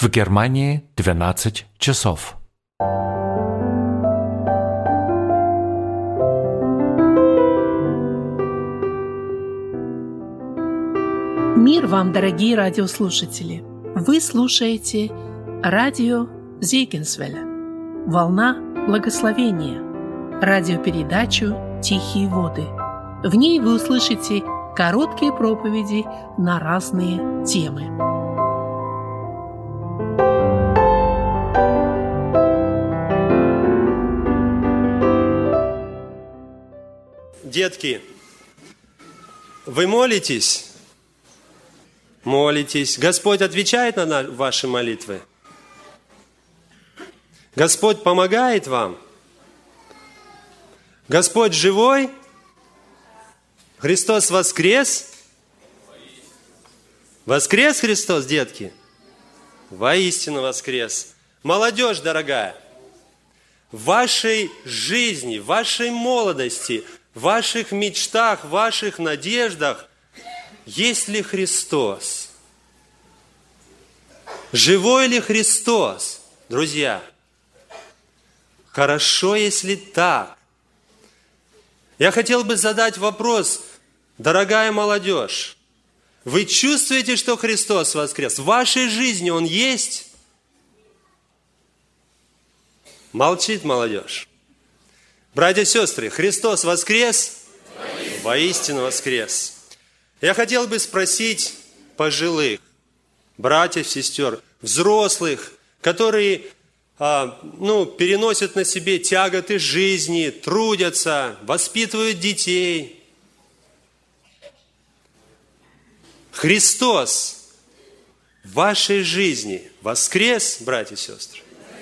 В Германии 12 часов. Мир вам, дорогие радиослушатели! Вы слушаете радио Зейгенсвелля, волна благословения, радиопередачу «Тихие воды». В ней вы услышите короткие проповеди на разные темы. Детки, вы молитесь? Молитесь. Господь отвечает на ваши молитвы? Господь помогает вам? Господь живой? Христос воскрес? Воскрес Христос, детки? Воистину воскрес. Молодежь дорогая, в вашей жизни, в вашей молодости, в ваших мечтах, в ваших надеждах есть ли Христос? Живой ли Христос? Друзья, хорошо, если так. Я хотел бы задать вопрос, дорогая молодежь, вы чувствуете, что Христос воскрес? В вашей жизни Он есть? Молчит молодежь. Братья и сестры, Христос воскрес? Воистину воскрес. Я хотел бы спросить пожилых, братьев, сестер, взрослых, которые переносят на себе тяготы жизни, трудятся, воспитывают детей. Христос в вашей жизни воскрес, братья и сестры?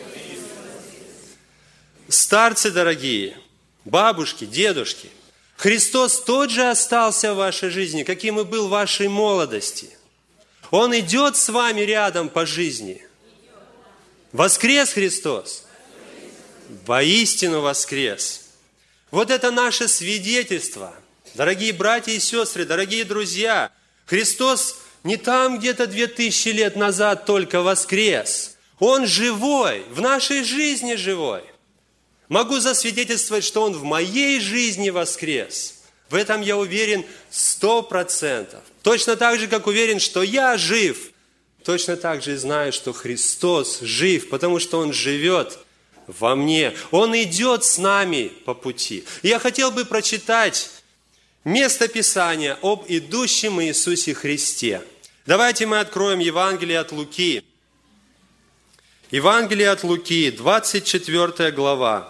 Старцы дорогие, бабушки, дедушки, Христос тот же остался в вашей жизни, каким и был в вашей молодости. Он идет с вами рядом по жизни. Воскрес Христос? Воистину воскрес. Вот это наше свидетельство. Дорогие братья и сестры, дорогие друзья, Христос не там где-то 2000 лет назад только воскрес. Он живой, в нашей жизни живой. Могу засвидетельствовать, что Он в моей жизни воскрес. В этом я уверен 100%. Точно так же, как уверен, что я жив. Точно так же и знаю, что Христос жив, потому что Он живет во мне. Он идет с нами по пути. И я хотел бы прочитать место Писания об идущем Иисусе Христе. Давайте мы откроем Евангелие от Луки. Евангелие от Луки, 24 глава.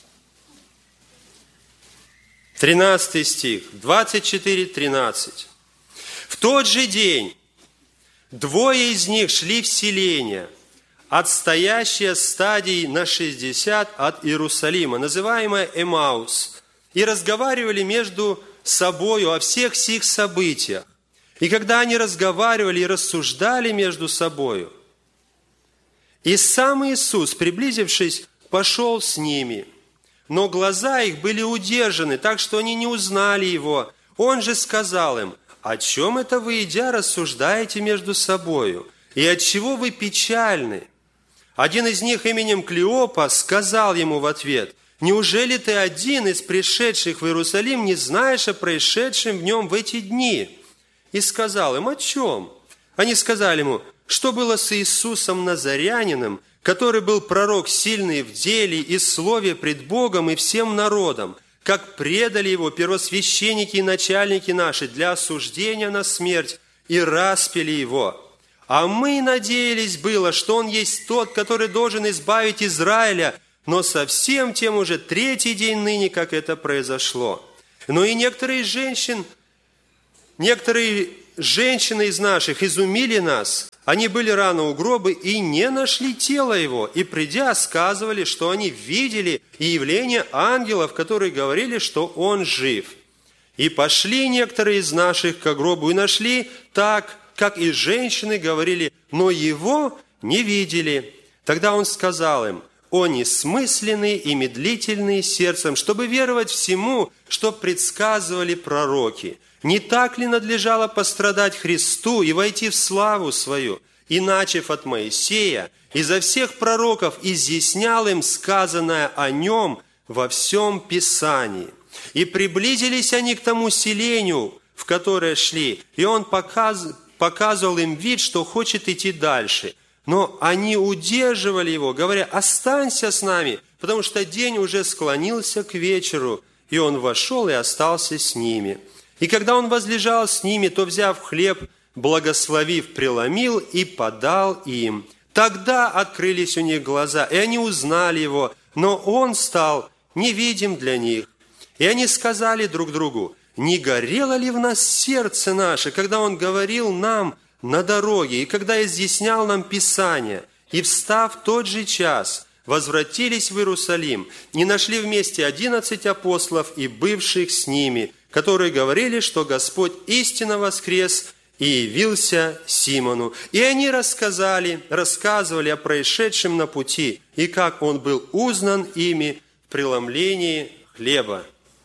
13 стих, 24-13. В тот же день двое из них шли в селение, отстоящее стадий на 60 от Иерусалима, называемое Эмаус, и разговаривали между собою о всех сих событиях. И когда они разговаривали и рассуждали между собою, и сам Иисус, приблизившись, пошел с ними, но глаза их были удержаны, так что они не узнали Его. Он же сказал им: «О чем это вы, идя, рассуждаете между собою? И отчего вы печальны?» Один из них именем Клеопа сказал ему в ответ: «Неужели ты один из пришедших в Иерусалим не знаешь о происшедшем в нем в эти дни?» И сказал им: «О чем?» Они сказали ему: «Что было с Иисусом Назарянином, который был пророк сильный в деле и слове пред Богом и всем народом, как предали его первосвященники и начальники наши для осуждения на смерть и распяли его. А мы надеялись было, что он есть тот, который должен избавить Израиля, но совсем тем уже третий день ныне, как это произошло. Но и некоторые женщины из наших изумили нас. Они были рано у гроба и не нашли тело его, и, придя, сказывали, что они видели и явление ангелов, которые говорили, что он жив. И пошли некоторые из наших к гробу и нашли так, как и женщины говорили, но его не видели. Тогда он сказал им: «О несмысленные и медлительные сердцем, чтобы веровать всему, что предсказывали пророки. Не так ли надлежало пострадать Христу и войти в славу свою? и, начав от Моисея, изо всех пророков изъяснял им сказанное о нем во всем Писании. И приблизились они к тому селению, в которое шли, и он показывал им вид, что хочет идти дальше. Но они удерживали его, говоря: «Останься с нами», потому что день уже склонился к вечеру, и он вошел и остался с ними. И когда он возлежал с ними, то, взяв хлеб, благословив, преломил и подал им. Тогда открылись у них глаза, и они узнали его, но он стал невидим для них. И они сказали друг другу: «Не горело ли в нас сердце наше, когда он говорил нам на дороге, и когда изъяснял нам Писание?» И, встав в тот же час, возвратились в Иерусалим и нашли вместе 11 апостолов и бывших с ними, которые говорили, что Господь истинно воскрес и явился Симону. И они рассказывали о происшедшем на пути, и как он был узнан ими в преломлении хлеба.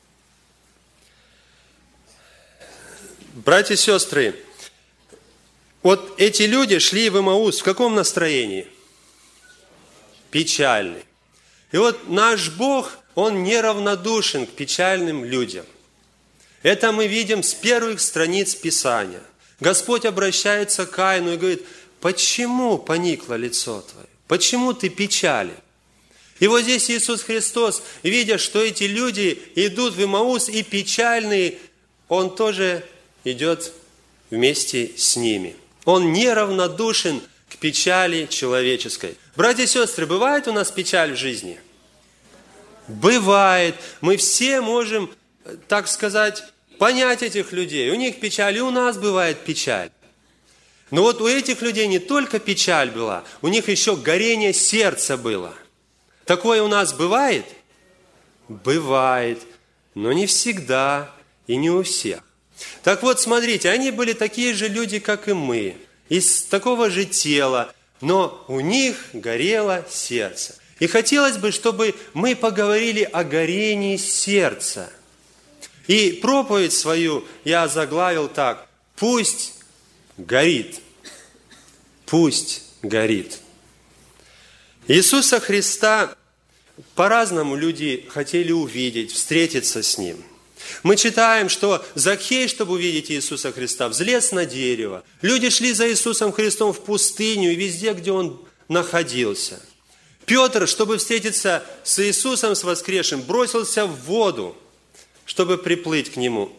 Братья и сестры, вот эти люди шли в Эмаус в каком настроении? Печальный. И вот наш Бог, Он неравнодушен к печальным людям. Это мы видим с первых страниц Писания. Господь обращается к Каину и говорит: «Почему поникло лицо твое? Почему ты печален?» И вот здесь Иисус Христос, видя, что эти люди идут в Эмаус и печальные, Он тоже идет вместе с ними. Он неравнодушен к печали человеческой. Братья и сестры, бывает у нас печаль в жизни? Бывает. Мы все можем, так сказать, понять этих людей. У них печаль, и у нас бывает печаль. Но вот у этих людей не только печаль была, у них еще горение сердца было. Такое у нас бывает? Бывает, но не всегда и не у всех. Так вот, смотрите, они были такие же люди, как и мы, из такого же тела, но у них горело сердце. И хотелось бы, чтобы мы поговорили о горении сердца. И проповедь свою я заглавил так: «Пусть горит». Пусть горит. Иисуса Христа по-разному люди хотели увидеть, встретиться с Ним. Мы читаем, что Закхей, чтобы увидеть Иисуса Христа, взлез на дерево. Люди шли за Иисусом Христом в пустыню и везде, где Он находился. Петр, чтобы встретиться с Иисусом, с воскресшим, бросился в воду, чтобы приплыть к Нему.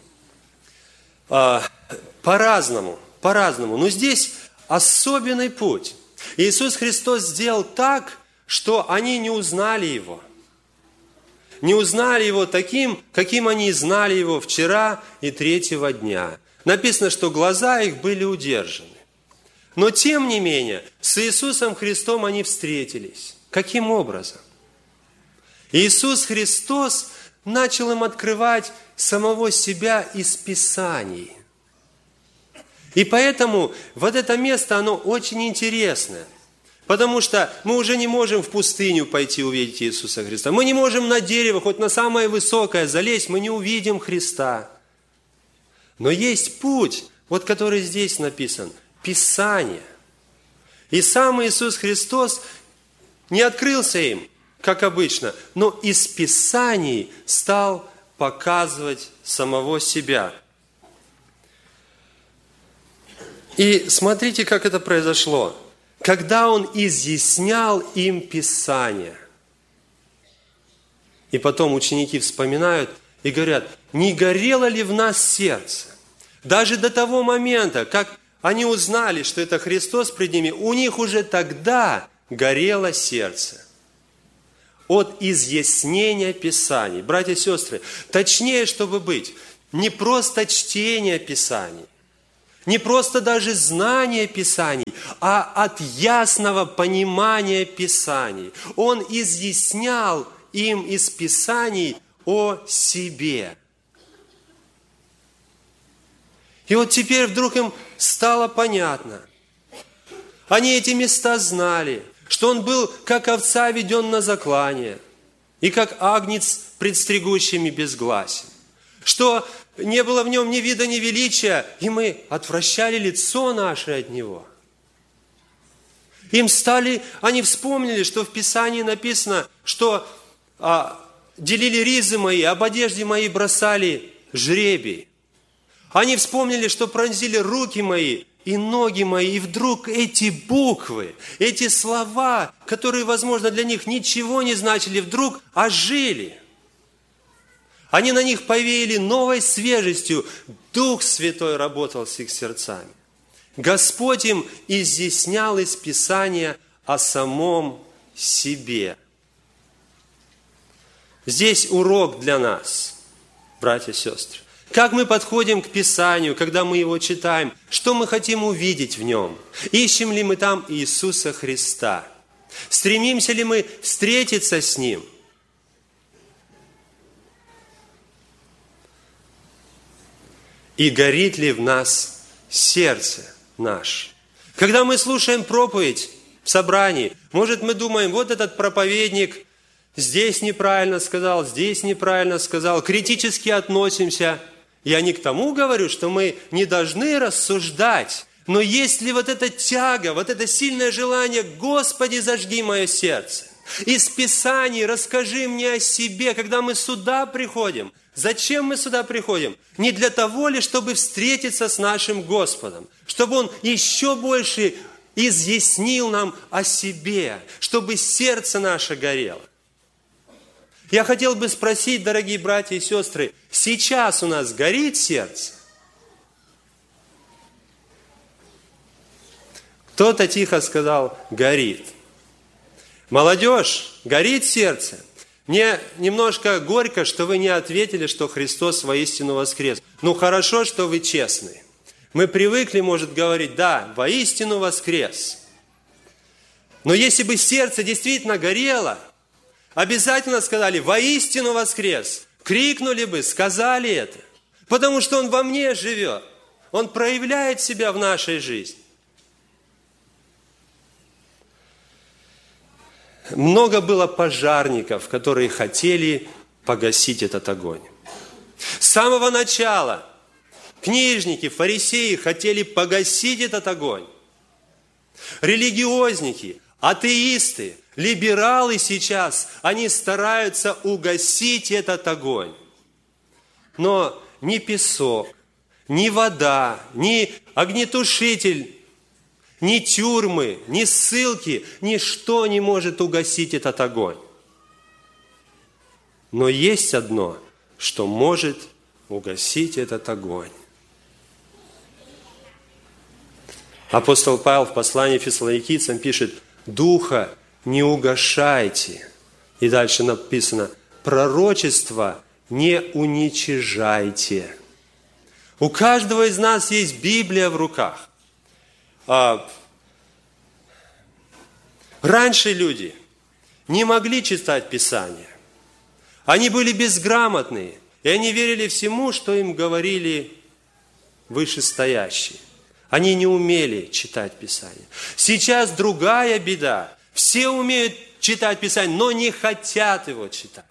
По-разному. Но здесь особенный путь. Иисус Христос сделал так, что они не узнали Его. Не узнали Его таким, каким они знали Его вчера и третьего дня. Написано, что глаза их были удержаны. Но тем не менее, с Иисусом Христом они встретились. Каким образом? Иисус Христос начал им открывать самого себя из Писаний. И поэтому вот это место, оно очень интересное. Потому что мы уже не можем в пустыню пойти увидеть Иисуса Христа. Мы не можем на дерево, хоть на самое высокое залезть, мы не увидим Христа. Но есть путь, вот который здесь написан, Писание. И сам Иисус Христос не открылся им, как обычно, но из Писаний стал показывать самого себя. И смотрите, как это произошло. Когда Он изъяснял им Писание. И потом ученики вспоминают и говорят: не горело ли в нас сердце? Даже до того момента, как они узнали, что это Христос пред ними, у них уже тогда горело сердце. От изъяснения Писаний. Братья и сестры, точнее, чтобы быть, не просто чтение Писаний, не просто даже знание Писаний, а от ясного понимания Писаний. Он изъяснял им из Писаний о себе. И вот теперь вдруг им стало понятно. Они эти места знали, что Он был, как овца, веден на заклание, и как агнец пред стригущими безгласен. Что не было в Нем ни вида, ни величия, и мы отвращали лицо наше от Него. Они вспомнили, что в Писании написано, что делили ризы мои, об одежде моей бросали жребий. Они вспомнили, что пронзили руки мои и ноги мои. И вдруг эти буквы, эти слова, которые, возможно, для них ничего не значили, вдруг ожили. Они на них повеяли новой свежестью. Дух Святой работал с их сердцами. Господь им изъяснял из Писания о самом себе. Здесь урок для нас, братья и сестры. Как мы подходим к Писанию, когда мы его читаем? Что мы хотим увидеть в нем? Ищем ли мы там Иисуса Христа? Стремимся ли мы встретиться с Ним? И горит ли в нас сердце наше? Когда мы слушаем проповедь в собрании, может, мы думаем, вот этот проповедник здесь неправильно сказал, здесь неправильно сказал, критически относимся. Я не к тому говорю, что мы не должны рассуждать, но есть ли вот эта тяга, вот это сильное желание, Господи, зажги мое сердце. Из Писаний расскажи мне о себе, когда мы сюда приходим. Зачем мы сюда приходим? Не для того ли, чтобы встретиться с нашим Господом, чтобы Он еще больше изъяснил нам о себе, чтобы сердце наше горело. Я хотел бы спросить, дорогие братья и сестры, сейчас у нас горит сердце? Кто-то тихо сказал, горит. Молодежь, горит сердце? Мне немножко горько, что вы не ответили, что Христос воистину воскрес. Ну, хорошо, что вы честны. Мы привыкли, может, говорить, да, воистину воскрес. Но если бы сердце действительно горело, обязательно сказали, воистину воскрес. Крикнули бы, сказали это. Потому что Он во мне живет. Он проявляет себя в нашей жизни. Много было пожарников, которые хотели погасить этот огонь. С самого начала книжники, фарисеи хотели погасить этот огонь. Религиозники, атеисты, либералы сейчас, они стараются угасить этот огонь. Но ни песок, ни вода, ни огнетушитель, ни тюрьмы, ни ссылки, ничто не может угасить этот огонь. Но есть одно, что может угасить этот огонь. Апостол Павел в послании Фессалоникийцам пишет, «Духа не угашайте». И дальше написано, «Пророчество не уничижайте». У каждого из нас есть Библия в руках. Раньше люди не могли читать Писание. Они были безграмотные, и они верили всему, что им говорили вышестоящие. Они не умели читать Писание. Сейчас другая беда. Все умеют читать Писание, но не хотят его читать.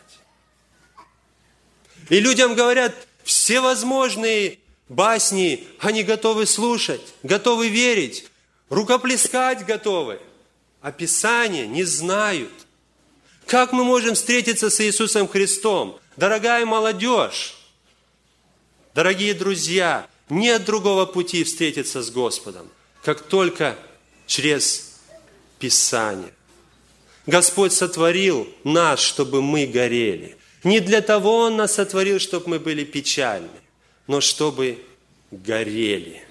И людям говорят всевозможные басни, они готовы слушать, готовы верить, рукоплескать готовы, а Писание не знают. Как мы можем встретиться с Иисусом Христом? Дорогая молодежь, дорогие друзья, нет другого пути встретиться с Господом, как только через Писание. Господь сотворил нас, чтобы мы горели. Не для того Он нас сотворил, чтобы мы были печальны, но чтобы горели.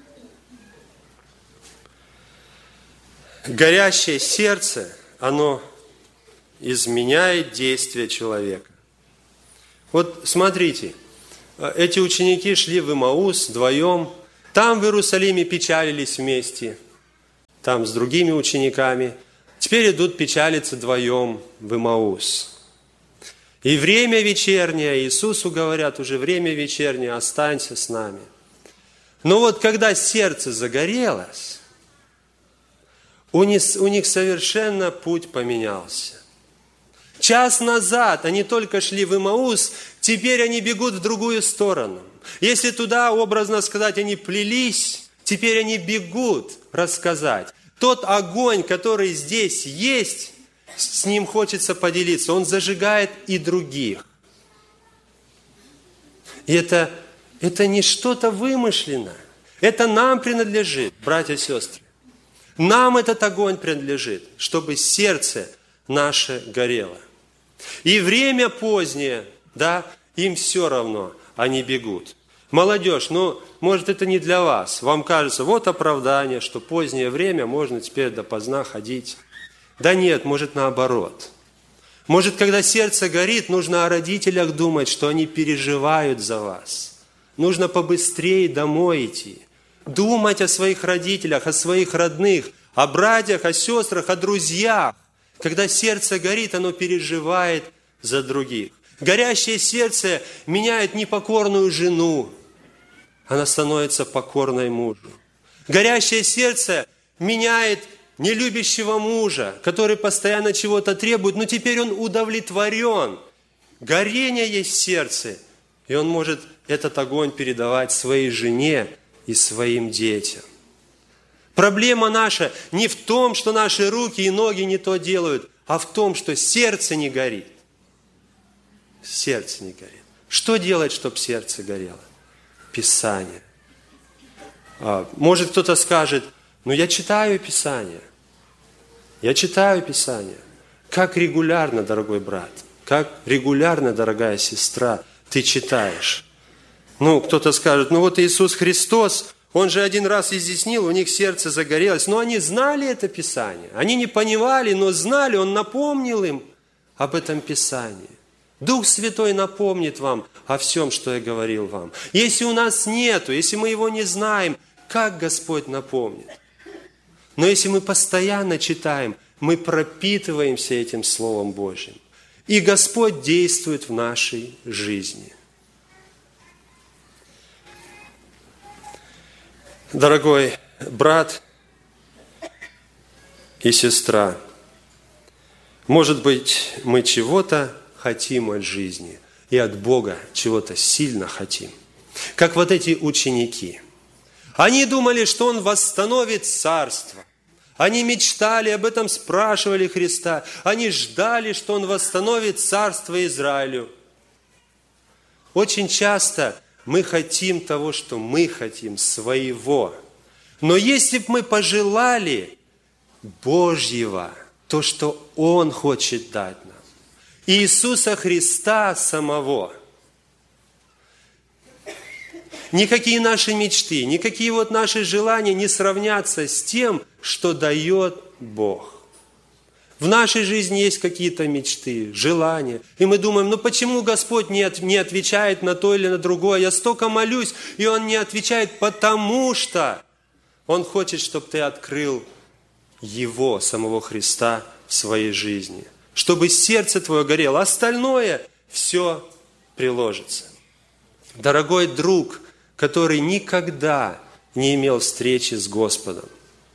Горящее сердце, оно изменяет действие человека. Вот смотрите, эти ученики шли в Имаус вдвоем, там в Иерусалиме печалились вместе, там с другими учениками, теперь идут печалиться вдвоем в Имаус. И время вечернее, Иисусу говорят, уже время вечернее, останься с нами. Но вот когда сердце загорелось, у них совершенно путь поменялся. Час назад они только шли в Имаус, теперь они бегут в другую сторону. Если туда, образно сказать, они плелись, теперь они бегут рассказать. тот огонь, который здесь есть, с ним хочется поделиться. Он зажигает и других. И это не что-то вымышленное. Это нам принадлежит, братья и сестры. Нам этот огонь принадлежит, чтобы сердце наше горело. И время позднее, да, им все равно, они бегут. Молодежь, может, это не для вас. Вам кажется, вот оправдание, что позднее время, можно теперь допоздна ходить. Да нет, может, наоборот. Может, когда сердце горит, нужно о родителях думать, что они переживают за вас. Нужно побыстрее домой идти. Думать о своих родителях, о своих родных, о братьях, о сестрах, о друзьях. Когда сердце горит, оно переживает за других. Горящее сердце меняет непокорную жену. Она становится покорной мужу. Горящее сердце меняет нелюбящего мужа, который постоянно чего-то требует, но теперь он удовлетворен. Горение есть в сердце, и он может этот огонь передавать своей жене и своим детям. Проблема наша не в том, что наши руки и ноги не то делают, а в том, что сердце не горит. Сердце не горит. Что делать, чтобы сердце горело? Писание. Может, кто-то скажет, я читаю Писание. Я читаю Писание. Как регулярно, дорогой брат, как регулярно, дорогая сестра, ты читаешь. Кто-то скажет, вот Иисус Христос, Он же один раз изъяснил, у них сердце загорелось. Но они знали это Писание. Они не понимали, но знали, Он напомнил им об этом Писании. Дух Святой напомнит вам о всем, что я говорил вам. Если у нас нету, если мы его не знаем, как Господь напомнит? Но если мы постоянно читаем, мы пропитываемся этим Словом Божьим. И Господь действует в нашей жизни. Дорогой брат и сестра, может быть, мы чего-то хотим от жизни и от Бога чего-то сильно хотим. Как вот эти ученики. Они думали, что Он восстановит царство. Они мечтали об этом, спрашивали Христа. Они ждали, что Он восстановит царство Израилю. Очень часто мы хотим того, что мы хотим, своего. Но если бы мы пожелали Божьего, то, что Он хочет дать нам, Иисуса Христа самого, никакие наши мечты, никакие наши желания не сравнятся с тем, что дает Бог. В нашей жизни есть какие-то мечты, желания. И мы думаем, почему Господь не отвечает на то или на другое? Я столько молюсь, и Он не отвечает, потому что Он хочет, чтобы ты открыл Его, самого Христа, в своей жизни. Чтобы сердце твое горело. Остальное все приложится. Дорогой друг, который никогда не имел встречи с Господом,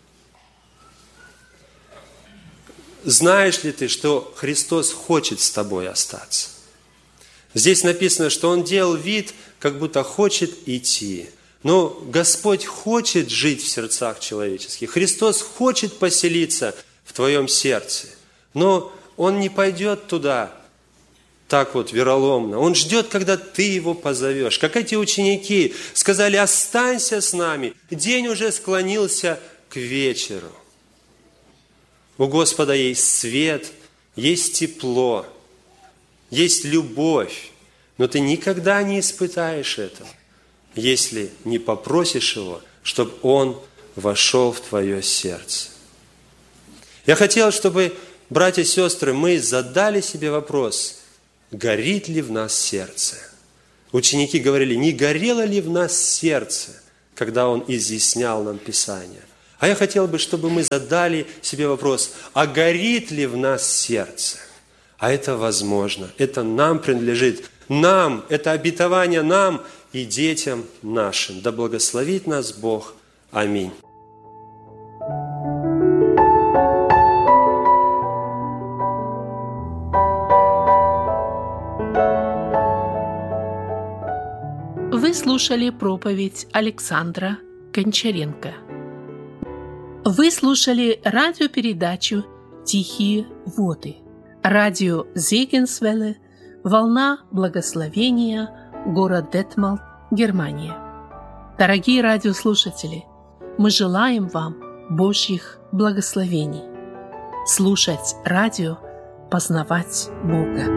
знаешь ли ты, что Христос хочет с тобой остаться? Здесь написано, что Он делал вид, как будто хочет идти. Но Господь хочет жить в сердцах человеческих. Христос хочет поселиться в твоем сердце. Но Он не пойдет туда так вероломно. Он ждет, когда ты Его позовешь. Как эти ученики сказали, останься с нами. День уже склонился к вечеру. У Господа есть свет, есть тепло, есть любовь. Но ты никогда не испытаешь этого, если не попросишь Его, чтобы Он вошел в твое сердце. Я хотел, чтобы, братья и сестры, мы задали себе вопрос, горит ли в нас сердце? Ученики говорили, не горело ли в нас сердце, когда Он изъяснял нам Писание? А я хотел бы, чтобы мы задали себе вопрос, а горит ли в нас сердце? А это возможно, это нам принадлежит, нам, это обетование нам и детям нашим. Да благословит нас Бог. Аминь. Вы слушали проповедь Александра Гончаренко. Вы слушали радиопередачу «Тихие воды». Радио Зегенсвелле, «Волна благословения», город Детмалт, Германия. Дорогие радиослушатели, мы желаем вам Божьих благословений. Слушать радио, познавать Бога.